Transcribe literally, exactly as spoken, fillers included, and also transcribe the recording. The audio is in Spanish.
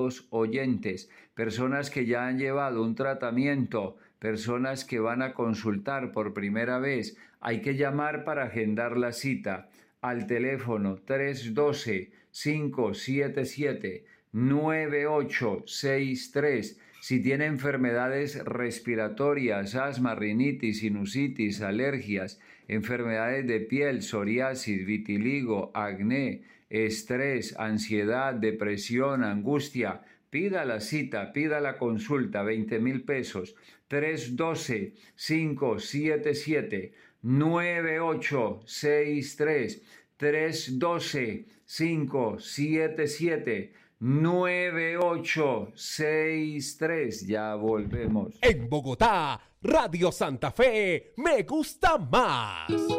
oyentes, personas que ya han llevado un tratamiento, personas que van a consultar por primera vez. Hay que llamar para agendar la cita al teléfono tres uno dos, cinco siete siete, nueve ocho seis tres. Si tiene enfermedades respiratorias, asma, rinitis, sinusitis, alergias, enfermedades de piel, psoriasis, vitiligo, acné, estrés, ansiedad, depresión, angustia, pida la cita, pida la consulta, veinte mil pesos, tres uno dos, cinco siete siete, nueve ocho seis tres, tres uno dos, cinco siete siete, nueve ocho seis tres. Ya volvemos. En Bogotá, Radio Santa Fe, me gusta más.